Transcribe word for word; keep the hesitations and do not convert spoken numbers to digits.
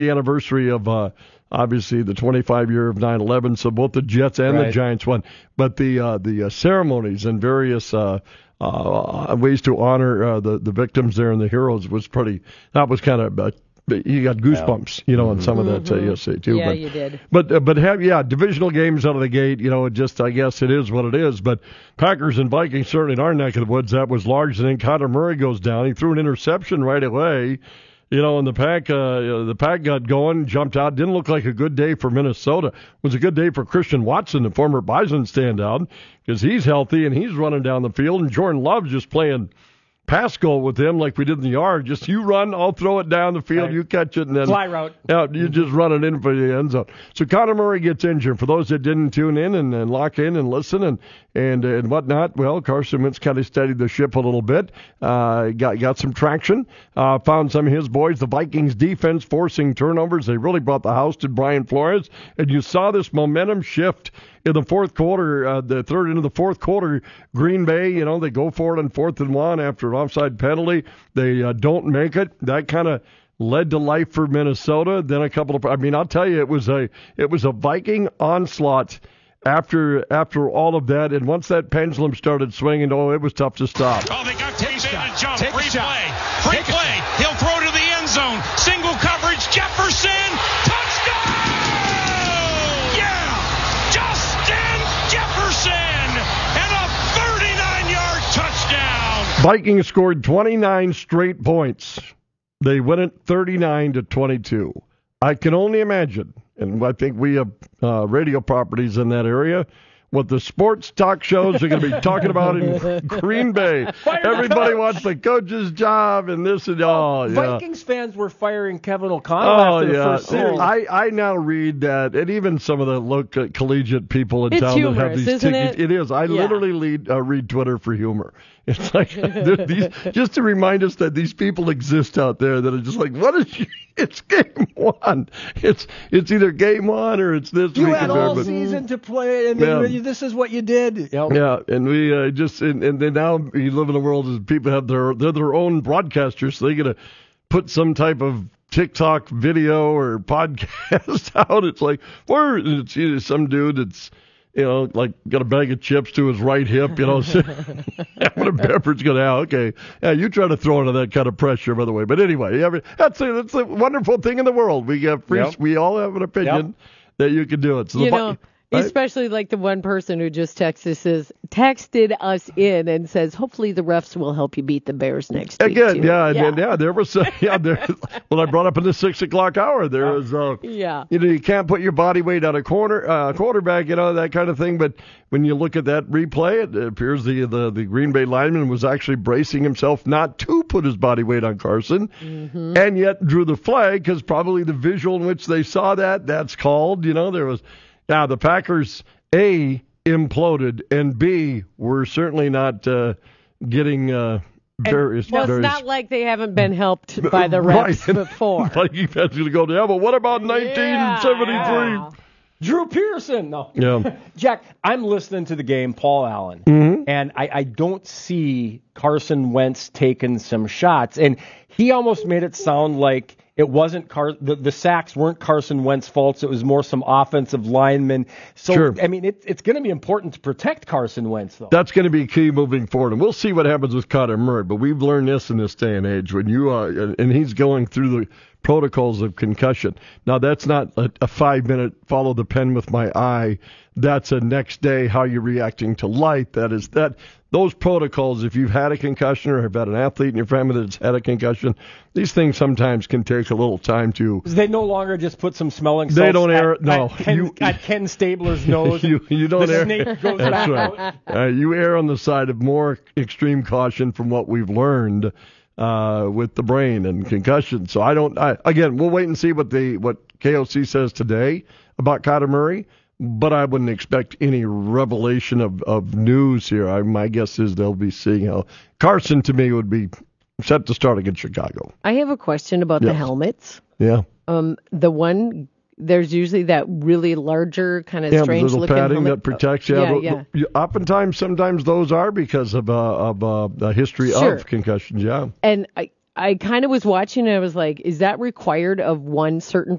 the anniversary of uh, obviously the twenty-five year of nine eleven. So both the Jets and Right. the Giants won. But the uh, the uh, ceremonies and various uh, uh, ways to honor uh, the the victims there and the heroes was pretty. That was kind of. Uh, you got goosebumps, you know, on some of that uh, yesterday too. Yeah, but, you did. But uh, but have yeah, divisional games out of the gate. You know, it just I guess it is what it is. But Packers and Vikings certainly in our neck of the woods that was large. And then Kyler Murray goes down. He threw an interception right away. You know, and the pack, uh, the pack got going, jumped out. Didn't look like a good day for Minnesota. It was a good day for Christian Watson, the former Bison standout, because he's healthy and he's running down the field. And Jordan Love's just playing pass goal with him like we did in the yard. Just you run, I'll throw it down the field, Right. you catch it, and then Fly route. Yeah, you just run it in for the end zone. So Kyler Murray gets injured. For those that didn't tune in and, and lock in and listen and and and whatnot, well, Carson Wentz kind of steadied the ship a little bit. Uh, got got some traction. Uh, found some of his boys. The Vikings defense forcing turnovers. They really brought the house to Brian Flores, and you saw this momentum shift in the fourth quarter, uh, the third into the fourth quarter. Green Bay, you know, they go for it on fourth and one after an offside penalty. They uh, don't make it. That kind of led to life for Minnesota. Then a couple of, I mean, I'll tell you, it was a it was a Viking onslaught after after all of that. And once that pendulum started swinging, oh, it was tough to stop. Oh, they got Tate and jump. Take a Free shot. play. Free Take a play. He'll throw to the end zone. Single coverage. Jefferson. Touchdown! Yeah! Justin Jefferson! And a thirty-nine yard touchdown! Vikings scored twenty-nine straight points. They win it thirty-nine to twenty-two. I can only imagine, and I think we have uh, radio properties in that area, what the sports talk shows are going to be talking about in Green Bay. Everybody wants the coach's job and this and oh, yeah. Vikings fans were firing Kevin O'Connell Oh, after the yeah. first series. I, I now read that, and even some of the local collegiate people in It's town that have humorous, these isn't tickets. it? It is. I Yeah. literally lead, uh, read Twitter for humor. It's like these, just to remind us that these people exist out there that are just like, what is? It's game one. It's it's either game one or it's this you week. had or there, all but- season to play, and then Yeah. you- this is what you did. Yep. Yeah, and we uh, just and, and then now you live in a world as people have their they're their own broadcasters, so they got to put some type of TikTok video or podcast out. It's like where it's either some dude that's you know like got a bag of chips to his right hip, you know, having a beverage. Going, yeah, okay, yeah, you try to throw into that kind of pressure, by the way. But anyway, every, that's a, that's a wonderful thing in the world. We have free, Yep. we all have an opinion Yep. that you can do it. So the You Vi- know, right? especially like the one person who just texted us, texted us in and says, hopefully the refs will help you beat the Bears next week. Again, too. yeah, and then, yeah, there was, uh, yeah, there, when I brought up in the six o'clock hour, there was, uh, Yeah. you know, you can't put your body weight on a corner, uh, quarterback, you know, that kind of thing. But when you look at that replay, it appears the, the, the Green Bay lineman was actually bracing himself not to put his body weight on Carson, Mm-hmm. and yet drew the flag because probably the visual in which they saw that, that's called, you know, there was, yeah, the Packers, A, imploded, and B, were certainly not uh, getting uh, various. Well, it's various not like they haven't been helped by the refs Right. before. Viking fans going to go, yeah, but what about nineteen seventy-three? Yeah. Drew Pearson. No. Yeah. Jack, I'm listening to the game, Paul Allen, Mm-hmm. and I, I don't see Carson Wentz taking some shots. And he almost made it sound like it wasn't Car- the, the sacks weren't Carson Wentz's faults. It was more some offensive linemen. So, Sure. I mean, it, it's going to be important to protect Carson Wentz, though. That's going to be key moving forward, and we'll see what happens with Kyler Murray. But we've learned this in this day and age when you are, and he's going through the protocols of concussion. Now, that's not a, a five-minute follow the pen with my eye. That's a next day how you're reacting to light. That is that. Those protocols, if you've had a concussion or have had an athlete in your family that's had a concussion, these things sometimes can take a little time to. They no longer just put some smelling salts They don't air- at, no, at, Ken, you- at Ken Stabler's nose. you, you don't the err. snake goes That's back right. out. Uh, you err on the side of more extreme caution from what we've learned uh, with the brain and concussion. So I don't. I, again, we'll wait and see what the what K O C says today about Kyler Murray. But I wouldn't expect any revelation of, of news here. I, my guess is they'll be seeing how Carson, to me, would be set to start against Chicago. I have a question about the Yes. helmets. Yeah. Um, the one, there's usually that really larger kind of Yeah, the strange little looking padding helmet. that protects you. Yeah, Tho- yeah. you- Oftentimes, sometimes those are because of uh, of uh, a history Sure. of concussions. Yeah. And I, I kind of was watching and I was like, is that required of one certain